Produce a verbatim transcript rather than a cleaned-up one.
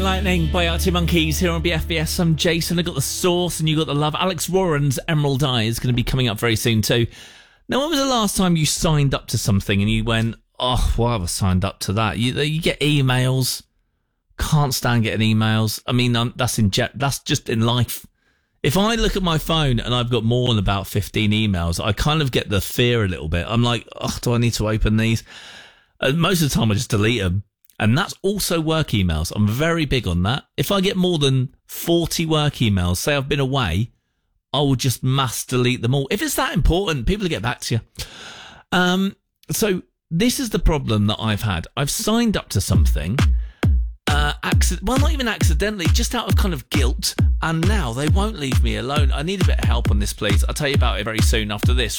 Lightning by Arctic Monkeys here on B F B S. I'm Jason. I got the sauce and you got the love. Alex Warren's Emerald Eye is going to be coming up very soon too. Now, when was the last time you signed up to something and you went, oh, why have I signed up to that? You, you get emails. Can't stand getting emails. I mean, um, that's in jet. That's just in life. If I look at my phone and I've got more than about fifteen emails, I kind of get the fear a little bit. I'm like, oh, do I need to open these? Uh, most of the time I just delete them. And that's also work emails. I'm very big on that. If I get more than forty work emails, say I've been away, I will just mass delete them all. If it's that important, people will get back to you. Um, so this is the problem that I've had. I've signed up to something, uh, accident- well, not even accidentally, just out of kind of guilt. And now they won't leave me alone. I need a bit of help on this, please. I'll tell you about it very soon after this.